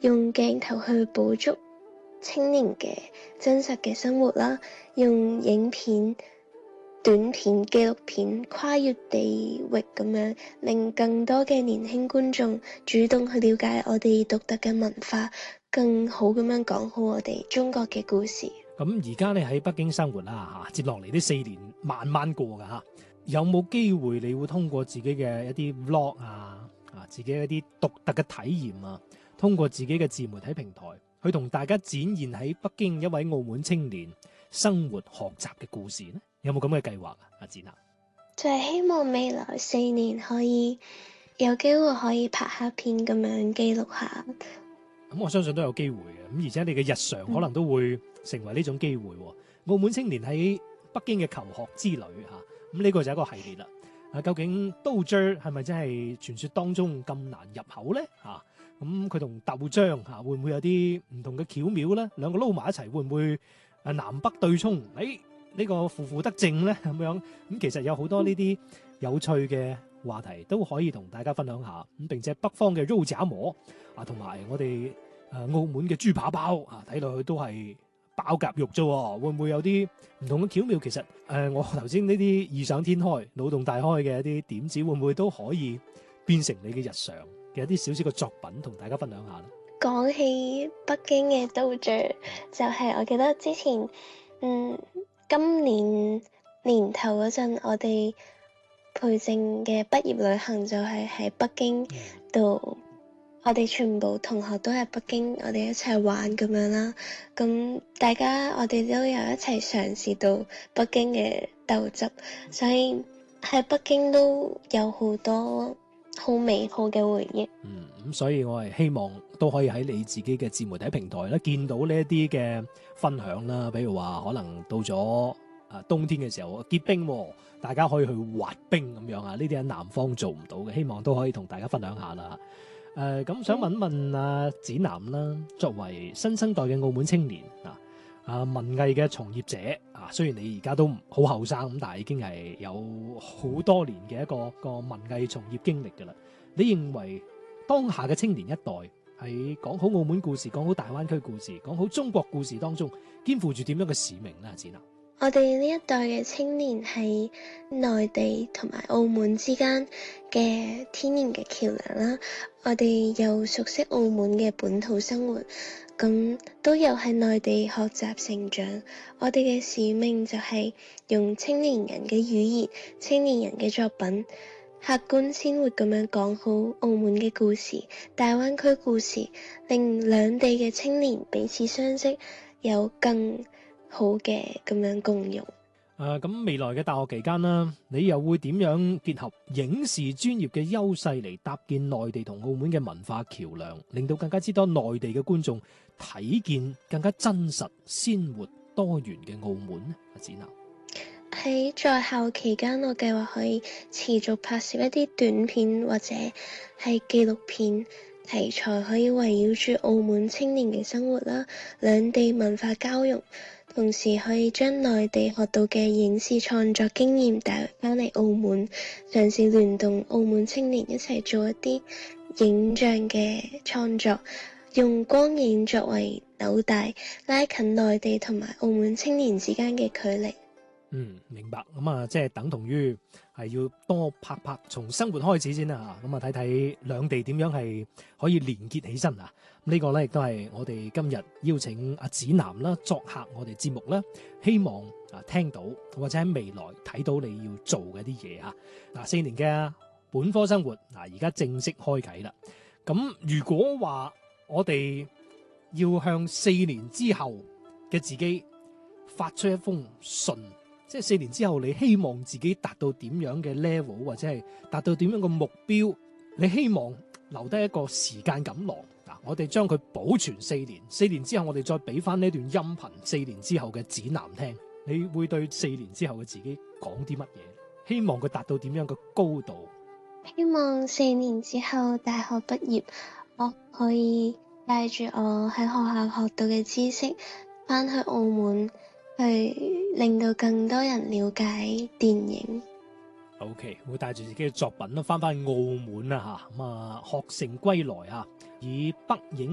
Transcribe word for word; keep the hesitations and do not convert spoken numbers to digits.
用鏡頭去捕捉青年嘅真實嘅生活啦，用影片、短片、紀錄片跨越地域咁樣，令更多嘅年輕觀眾主動去了解我哋獨特嘅文化，更好咁樣講好我哋中國嘅故事。 咁而家你喺北京生活啦嚇，接落嚟呢四年慢慢過㗎嚇，有冇機會你會通過自己嘅一啲 vlog 啊啊，自己一啲獨特嘅體驗啊，通過自己嘅自媒體平台去同大家展現喺北京一位澳門青年生活學習嘅故事呢？有冇咁嘅計劃啊？阿展啊， 就係希望未來四年可以有機會可以拍下片咁樣記錄下。 咁我相信都有機會嘅，咁而且你嘅日常可能都會成為呢種機會。嗯、澳門青年喺北京嘅求學之旅嚇，咁呢個就係一個系列啦。啊，究竟豆汁兒係咪真係傳說當中咁難入口咧？嚇，咁佢同豆漿嚇會唔會有啲唔同嘅巧妙咧？兩個撈埋一齊會唔會啊南北對沖？誒、哎、呢、呢個負負得正咧咁樣？咁其實有好多呢啲有趣嘅話題都可以同大家分享下。咁並且北方嘅肉夾饃啊，同埋我哋誒澳門嘅豬扒包啊，睇落去都係包夾肉啫，會唔會有啲唔同嘅巧妙？其實誒、呃，我頭先呢啲異想天開、腦洞大開嘅一啲點子，會唔會都可以變成你嘅日常嘅一啲少少嘅作品，同大家分享下咧？ 講起北京嘅豆汁，就係、是、我記得之前，嗯，今年年頭嗰陣，我哋培正嘅畢業旅行就係喺北京度。嗯我哋全部同學都喺北京，我哋一齊玩咁樣啦。咁大家我哋都有一齊嘗試到北京嘅豆汁，所以喺北京都有好多好美好嘅回憶。 嗯，咁所以我係希望都可以喺你自己嘅自媒體平台咧，見到呢一啲嘅分享啦。比如話可能到咗啊冬天嘅時候結冰，大家可以去滑冰咁樣啊。呢啲喺南方做唔到嘅，希望都可以同大家分享下啦。誒、呃、咁想問問阿展南啦，作為新生代嘅澳門青年啊，啊文藝嘅從業者啊，雖然你而家都好後生咁，但係已經係有好多年嘅一個一個文藝從業經歷㗎啦。你認為當下嘅青年一代喺講好澳門故事、講好大灣區故事、講好中國故事當中，肩負住點樣嘅使命呢？展南， 我哋呢一代嘅青年係內地同埋澳門之間嘅天然嘅橋樑啦。我哋又熟悉澳門嘅本土生活，咁都有喺內地學習成長。我哋嘅使命就係用青年人嘅語言、青年人嘅作品，客觀鮮活咁樣講好澳門嘅故事、大灣區故事，令兩地嘅青年彼此相識，有更好嘅咁樣共融。 誒咁未來嘅大學期間啦，你又會點樣結合影視專業嘅優勢嚟搭建內地同澳門嘅文化橋梁，令到更加之多內地嘅觀眾睇見更加真實、鮮活、多元嘅澳門呢？阿展南， 喺在校期間，我計劃可以持續拍攝一啲短片或者係紀錄片題材，可以圍繞住澳門青年嘅生活啦，兩地文化交融。同時可以將內地學到嘅影視創作經驗帶翻嚟澳門，嘗試聯動澳門青年一齊做一啲影像嘅創作，用光影作為紐帶，拉近內地同埋澳門青年之間嘅距離。 嗯，明白。咁啊，即係等同於係要多拍拍，從生活開始先啦嚇。咁啊，睇睇兩地點樣係可以連結起身啊。這個、呢個咧亦都係我哋今日邀請阿展南啦作客我哋節目啦，希望啊聽到或者喺未來睇到你要做嘅啲嘢啊。嗱，四年嘅本科生活嗱，而家正式開啓啦。咁如果話我哋要向四年之後嘅自己發出一封信，即係四年之後你希望自己達到點樣嘅 level， 或者係達到點樣嘅目標，你希望留低一個時間錦囊嗱，我哋將佢保存四年，四年之後我哋再俾翻呢段音頻，四年之後嘅展南聽，你會對四年之後嘅自己講啲乜嘢？希望佢達到點樣嘅高度？ 希望四年之後大學畢業，我可以帶住我喺學校學到嘅知識翻去澳門，去令到更多人了解電影。 OK， 會帶住自己嘅作品啦，翻返澳門啦嚇，咁啊學成歸來啊，以北影